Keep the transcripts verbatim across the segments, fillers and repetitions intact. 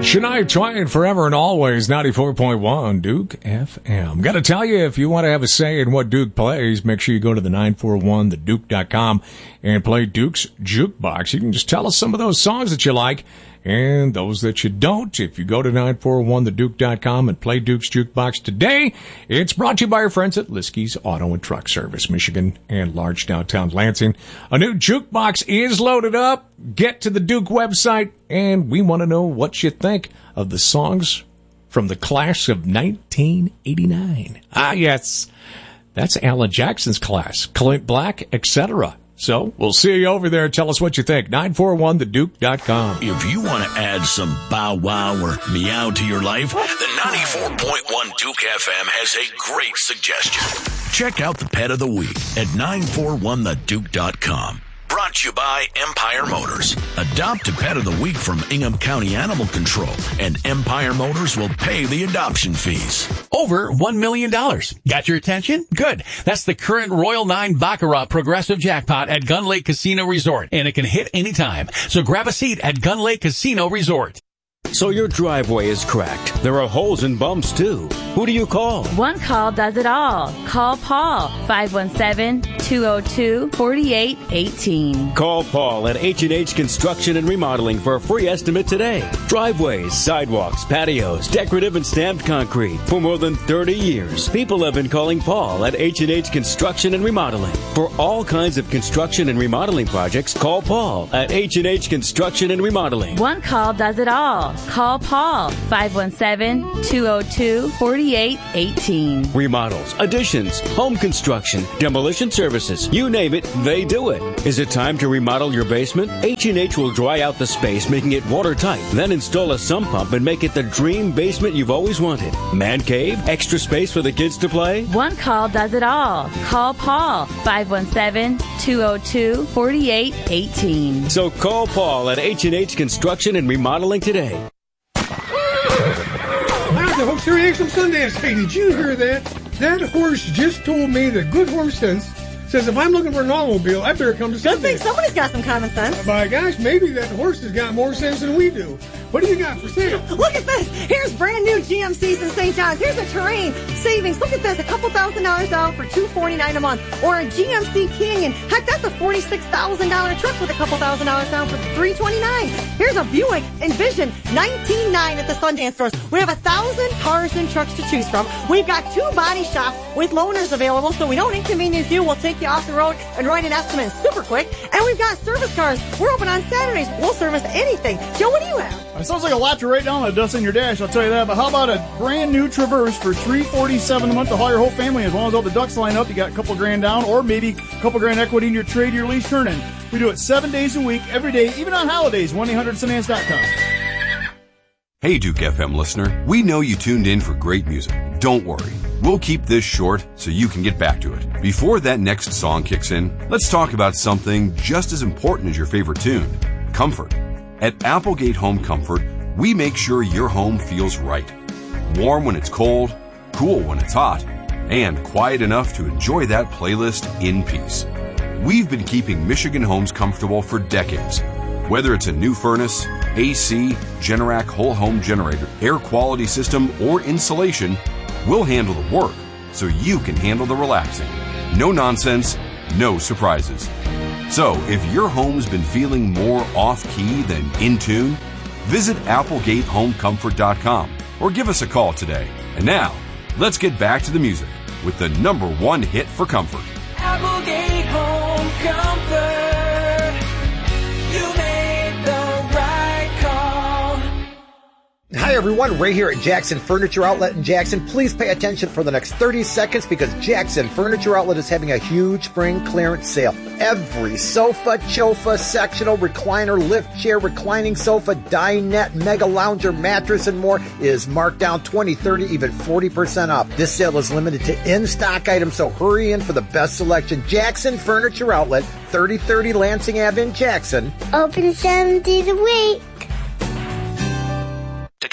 Shania Twain, Forever and Always, ninety-four point one Duke F M. Got to tell you, if you want to have a say in what Duke plays, make sure you go to the nine four one the duke dot com and play Duke's Jukebox. You can just tell us some of those songs that you like and those that you don't. If you go to nine four one the duke dot com and play Duke's Jukebox today, it's brought to you by our friends at Liskey's Auto and Truck Service, Michigan and large downtown Lansing. A new jukebox is loaded up. Get to the Duke website, and we want to know what you think of the songs from the class of nineteen eighty-nine. Ah, yes, that's Alan Jackson's class, Clint Black, et cetera. So we'll see you over there. Tell us what you think. nine four one the duke dot com. If you want to add some bow wow or meow to your life, the ninety-four point one Duke F M has a great suggestion. Check out the Pet of the Week at nine four one the duke dot com. Brought to you by Empire Motors. Adopt a Pet of the Week from Ingham County Animal Control, and Empire Motors will pay the adoption fees. Over one million dollars. Got your attention? Good. That's the current Royal Nine Baccarat Progressive Jackpot at Gun Lake Casino Resort, and it can hit anytime. So grab a seat at Gun Lake Casino Resort. So your driveway is cracked. There are holes and bumps, too. Who do you call? One call does it all. Call Paul, five one seven, two oh two, four eight one eight. Call Paul at H and H Construction and Remodeling for a free estimate today. Driveways, sidewalks, patios, decorative and stamped concrete. For more than thirty years, people have been calling Paul at H and H Construction and Remodeling. For all kinds of construction and remodeling projects, call Paul at H and H Construction and Remodeling. One call does it all. Call Paul, five one seven, two oh two, four eight one eight. Remodels, additions, home construction, demolition services, you name it, they do it. Is it time to remodel your basement? H and H will dry out the space, making it watertight. Then install a sump pump and make it the dream basement you've always wanted. Man cave, extra space for the kids to play? One call does it all. Call Paul, five one seven, two oh two, four eight one eight. So call Paul at H and H Construction and Remodeling today. The Hope Series from Sundance. Hey, did you hear that? That horse just told me that Good Horse Sense says if I'm looking for an automobile, I better come to Sundance. Good thing somebody's got some common sense. Uh, by gosh, maybe that horse has got more sense than we do. What do you got for sale? Look at this. Here's brand new G M Cs in Saint John's. Here's a Terrain savings. Look at this. A couple thousand dollars out for two hundred forty-nine dollars a month. Or a G M C Canyon. Heck, that's a forty-six thousand dollars truck with a couple thousand dollars down for three hundred twenty-nine dollars. Here's a Buick Envision nineteen nine at the Sundance stores. We have a thousand cars and trucks to choose from. We've got two body shops with loaners available, so we don't inconvenience you. We'll take you off the road and write an estimate super quick. And we've got service cars. We're open on Saturdays. We'll service anything. Joe, what do you have? It sounds like a lot to write down on a dust in your dash, I'll tell you that. But how about a brand new Traverse for three hundred forty-seven dollars a month to haul your whole family? As long as all the ducks line up, you got a couple grand down, or maybe a couple grand equity in your trade, your lease turn in. We do it seven days a week, every day, even on holidays. one eight hundred Sundance dot com. Hey, Duke F M listener. We know you tuned in for great music. Don't worry. We'll keep this short so you can get back to it. Before that next song kicks in, let's talk about something just as important as your favorite tune: comfort. At Applegate Home Comfort, we make sure your home feels right. Warm when it's cold, cool when it's hot, and quiet enough to enjoy that playlist in peace. We've been keeping Michigan homes comfortable for decades. Whether it's a new furnace, A C, Generac whole home generator, air quality system, or insulation, we'll handle the work so you can handle the relaxing. No nonsense, no surprises. So, if your home's been feeling more off-key than in tune, visit applegate home comfort dot com or give us a call today. And now, let's get back to the music with the number one hit for comfort. Applegate Home Comfort. You made the right call. Hi everyone, Ray here at Jackson Furniture Outlet in Jackson. Please pay attention for the next thirty seconds because Jackson Furniture Outlet is having a huge spring clearance sale. Every sofa, chofa, sectional, recliner, lift chair, reclining sofa, dinette, mega lounger, mattress, and more is marked down twenty, thirty, even forty percent off. This sale is limited to in-stock items, so hurry in for the best selection. Jackson Furniture Outlet, thirty thirty Lansing Avenue in Jackson. Open seven days a week.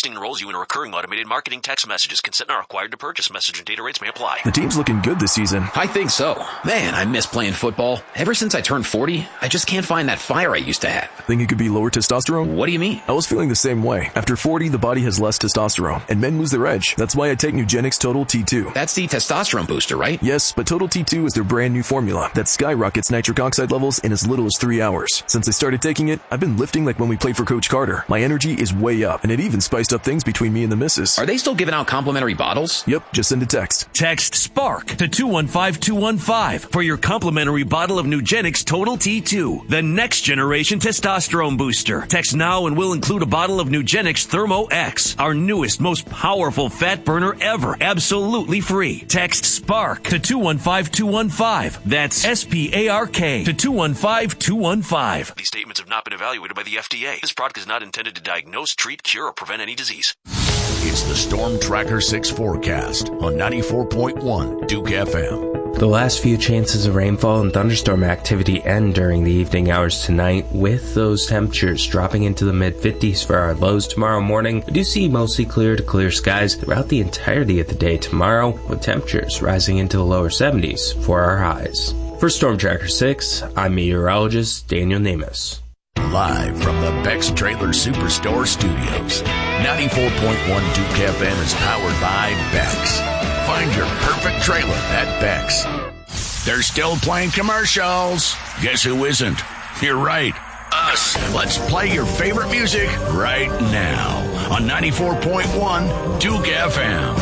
Texting enrolls you in a recurring automated marketing text messages. Consent not required to purchase. Message and data rates may apply. The team's looking good this season. I think so. Man, I miss playing football. Ever since I turned forty, I just can't find that fire I used to have. Think it could be lower testosterone? What do you mean? I was feeling the same way. After forty, the body has less testosterone, and men lose their edge. That's why I take Nugenix Total T two. That's the testosterone booster, right? Yes, but Total T two is their brand new formula that skyrockets nitric oxide levels in as little as three hours. Since I started taking it, I've been lifting like when we played for Coach Carter. My energy is way up, and it even spiced up things between me and the missus. Are they still giving out complimentary bottles? Yep, just send a text. Text SPARK to two one five two one five for your complimentary bottle of Nugenix Total T two, the next generation testosterone booster. Text now and we'll include a bottle of Nugenix Thermo X, our newest, most powerful fat burner ever, absolutely free. Text SPARK to two one five two one five. That's S P A R K to two one five two one five. These statements have not been evaluated by the F D A. This product is not intended to diagnose, treat, cure, or prevent any disease. It's the Storm Tracker six forecast on ninety-four point one Duke F M. The last few chances of rainfall and thunderstorm activity end during the evening hours tonight, with those temperatures dropping into the mid fifties for our lows tomorrow morning. We do see mostly clear to clear skies throughout the entirety of the day tomorrow, with temperatures rising into the lower seventies for our highs. For Storm Tracker six, I'm meteorologist Daniel Nemes. Live from the Beck's Trailer Superstore Studios, ninety-four point one Duke F M is powered by Beck's. Find your perfect trailer at Beck's. They're still playing commercials. Guess who isn't? You're right, us. Let's play your favorite music right now on ninety-four point one Duke F M.